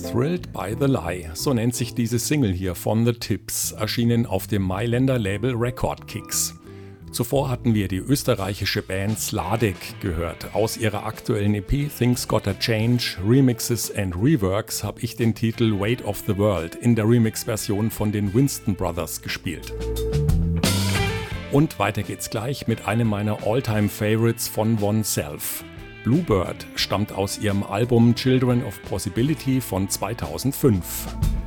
Thrilled by the Lie, so nennt sich diese Single hier von The Tips, erschienen auf dem Mailänder Label Record Kicks. Zuvor hatten wir die österreichische Band Sladek gehört. Aus ihrer aktuellen EP Things Gotta Change, Remixes and Reworks habe ich den Titel Weight of the World in der Remix-Version von den Winston Brothers gespielt. Und weiter geht's gleich mit einem meiner All-Time-Favorites von Oneself. Bluebird stammt aus ihrem Album Children of Possibility von 2005.